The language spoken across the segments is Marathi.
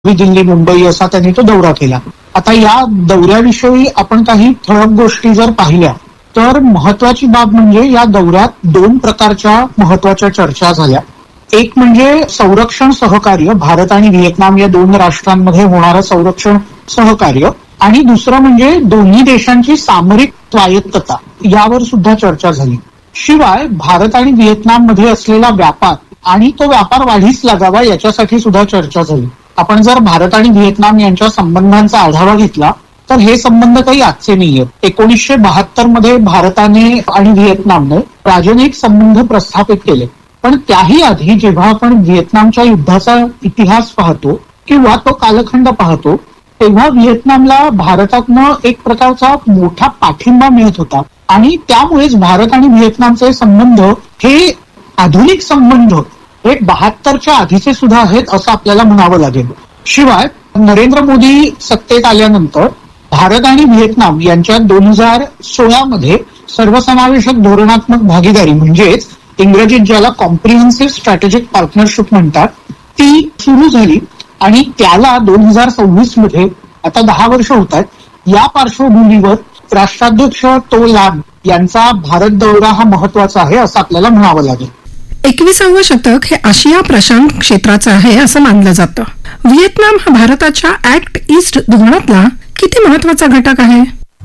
नवी दिल्ली, मुंबई असा त्यांनी तो दौरा केला. आता या दौऱ्याविषयी आपण काही ठळक गोष्टी जर पाहिल्या तर महत्वाची बाब म्हणजे या दौऱ्यात दोन प्रकारच्या महत्वाच्या चर्चा झाल्या. एक म्हणजे संरक्षण सहकार्य, भारत आणि व्हिएतनाम या दोन राष्ट्रांमध्ये होणारं संरक्षण सहकार्य, आणि दुसरं म्हणजे दोन्ही देशांची सामरिक स्वायत्तता, यावर सुद्धा चर्चा झाली. शिवाय भारत आणि व्हिएतनाम मध्ये असलेला व्यापार आणि तो व्यापार वाढीस लागावा याच्यासाठी सुद्धा चर्चा झाली. आपण जर भारत आणि व्हिएतनाम यांच्या संबंधांचा आढावा घेतला तर हे संबंध काही आजचे नाहीयेत. 1972 मध्ये भारताने आणि व्हिएतनामने राजनयिक संबंध प्रस्थापित केले. पण त्याही आधी जेव्हा आपण व्हिएतनामच्या युद्धाचा इतिहास पाहतो किंवा तो कालखंड पाहतो तेव्हा व्हिएतनामला भारतातनं एक प्रकारचा मोठा पाठिंबा मिळत होता आणि त्यामुळेच भारत आणि व्हिएतनामचे संबंध हे आधुनिक संबंध हे 72च्या आधीचे सुद्धा आहेत असं आपल्याला म्हणावं लागेल. शिवाय नरेंद्र मोदी सत्तेत आल्यानंतर भारत आणि व्हिएतनाम यांच्यात 2016 मध्ये सर्वसमावेशक धोरणात्मक भागीदारी म्हणजेच इंग्रजीत ज्याला कॉम्प्रिहेन्सिव्ह स्ट्रॅटेजिक पार्टनरशिप म्हणतात ती सुरू झाली आणि त्याला 2026 मध्ये आता 10 वर्ष होत आहेत. या पार्श्वभूमीवर राष्ट्राध्यक्ष तो लॅम यांचा भारत दौरा हा महत्वाचा आहे असं आपल्याला म्हणावं लागेल. 21वं शतक हे आशिया प्रशांत क्षेत्राचं आहे असं मानलं जातं. व्हिएतनाम हा भारताच्या ऍक्ट ईस्ट धोरणातला किती महत्वाचा घटक आहे?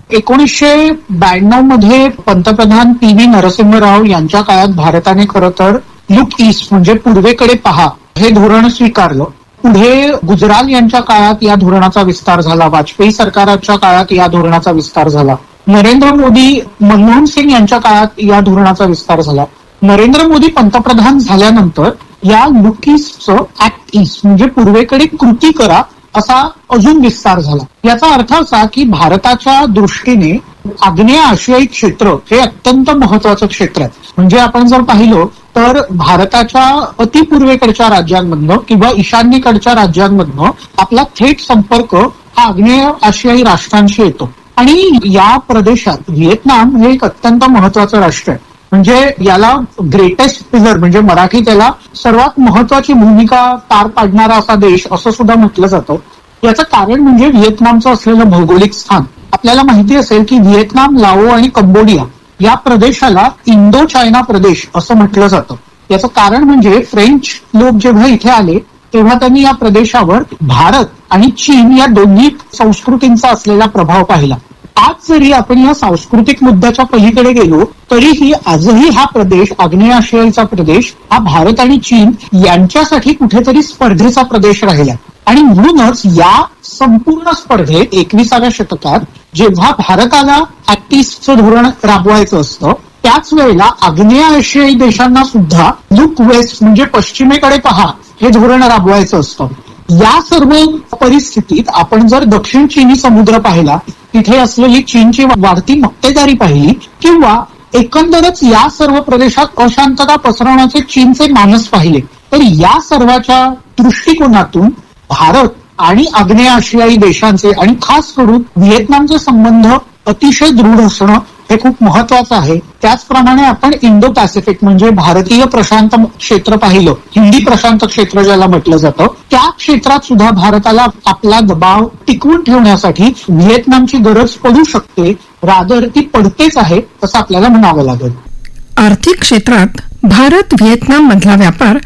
1992 मध्ये पंतप्रधान PV नरसिंह राव यांच्या काळात भारताने खरं तर लुक ईस्ट म्हणजे पूर्वेकडे पहा हे धोरण स्वीकारलं. पुढे गुजराल यांच्या काळात या धोरणाचा विस्तार झाला, वाजपेयी सरकारच्या काळात या धोरणाचा विस्तार झाला, नरेंद्र मोदी मनमोहन सिंग यांच्या काळात या धोरणाचा विस्तार झाला. नरेंद्र मोदी पंतप्रधान झाल्यानंतर या लुक ईस्टचं ऍक्ट ईस्ट म्हणजे पूर्वेकडे कृती करा असा अजून विस्तार झाला. याचा अर्थ असा की भारताच्या दृष्टीने आग्नेय आशियाई क्षेत्र हे अत्यंत महत्वाचं क्षेत्र आहे. म्हणजे आपण जर पाहिलं तर भारताच्या अतिपूर्वेकडच्या राज्यांमधनं किंवा ईशान्येकडच्या राज्यांमधनं आपला थेट संपर्क हा आग्नेय आशियाई राष्ट्रांशी येतो आणि या प्रदेशात व्हिएतनाम हे एक अत्यंत महत्वाचं राष्ट्र आहे. म्हणजे याला ग्रेटेस्ट पिलर म्हणजे मराठी त्याला सर्वात महत्वाची भूमिका पार पाडणारा असा देश असं सुद्धा म्हटलं जातं. याचं कारण म्हणजे व्हिएतनामचं असलेलं भौगोलिक स्थान. आपल्याला माहिती असेल की व्हिएतनाम, लाओ आणि कंबोडिया या प्रदेशाला इंडो चायना प्रदेश असं म्हटलं जातं. याचं कारण म्हणजे फ्रेंच लोक जेव्हा इथे आले तेव्हा त्यांनी या प्रदेशावर भारत आणि चीन या दोन्ही संस्कृतींचा असलेला प्रभाव पाहिला. आज जरी आपण या सांस्कृतिक मुद्द्याच्या पलीकडे गेलो तरीही आजही हा प्रदेश, आग्नेय आशियाचा प्रदेश, हा भारत आणि चीन यांच्यासाठी कुठेतरी स्पर्धेचा प्रदेश राहिला. आणि म्हणूनच या संपूर्ण स्पर्धेत 21व्या शतकात जेव्हा भारताला ऍक्ट ईस्टचं धोरण राबवायचं असतं त्याच वेळेला आग्नेय आशियाई देशांना सुद्धा लुक वेस्ट म्हणजे पश्चिमेकडे पहा हे धोरण राबवायचं असतं. या सर्व परिस्थितीत आपण जर दक्षिण चीनी समुद्र पाहिला, तिथे असलेली चीनची वाढती मक्तेदारी पाहिली किंवा एकंदरच या सर्व प्रदेशात अशांतता पसरवण्याचे चीनचे मानस पाहिले तर या सर्वाच्या दृष्टिकोनातून भारत आणि आग्नेय आशियाई देशांचे आणि खास करून व्हिएतनामचे संबंध अतिशय दृढ असणं हे खूप महत्वाचं आहे. त्याचप्रमाणे आपण इंडो पॅसिफिक म्हणजे भारतीय प्रशांत क्षेत्र पाहिलं, हिंदी प्रशांत क्षेत्र ज्याला म्हटलं जातं, त्या क्षेत्रात सुद्धा भारताला आपला दबाव टिकवून ठेवण्यासाठी व्हिएतनामची गरज पडू शकते, रादर ती पडतेच आहे असं आपल्याला म्हणावं लागेल. आर्थिक क्षेत्रात भारत व्हिएतनाम मधला व्यापार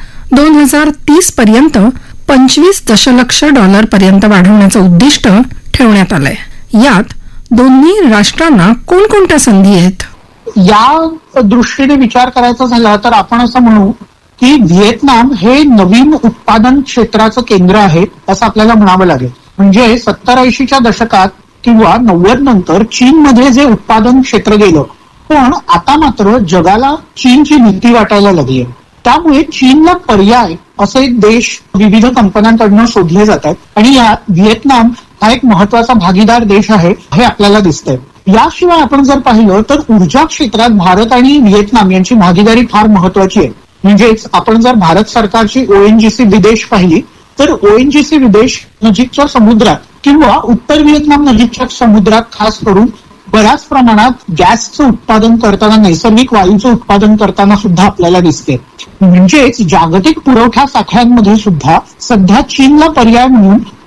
2030 पर्यंत $25 दशलक्ष पर्यंत वाढवण्याचं उद्दिष्ट ठेवण्यात आलंय. यात दोन्ही राष्ट्रांना कोणकोणत्या संधी आहेत? या दृष्टीने विचार करायचा झाला तर आपण असं म्हणू की व्हिएतनाम हे नवीन उत्पादन क्षेत्राचं केंद्र आहे असं आपल्याला म्हणावं लागेल. म्हणजे 70-80च्या दशकात किंवा 90 नंतर चीनमध्ये जे उत्पादन क्षेत्र गेलं, पण आता मात्र जगाला चीनची भीती वाटायला लागली आहे. त्यामुळे चीनला पर्याय असे देश विविध कंपन्यांकडून शोधले जातात आणि यात व्हिएतनाम हा एक महत्वाचा भागीदार देश आहे हे आपल्याला दिसतंय. याशिवाय आपण जर पाहिलं तर ऊर्जा क्षेत्रात भारत आणि व्हिएतनाम यांची भागीदारी फार महत्वाची आहे. म्हणजेच आपण जर भारत सरकारची ONGC विदेश पाहिली तर ONGC विदेश नजीकच्या समुद्रात किंवा उत्तर व्हिएतनाम नजीकच्या समुद्रात खास करून बऱ्याच प्रमाणात गॅसचं उत्पादन करताना, नैसर्गिक वायूचं उत्पादन करताना सुद्धा आपल्याला दिसते. म्हणजेच जागतिक पुरवठा साखळ्यांमध्ये सुद्धा सध्या चीनला पर्याय म्हणून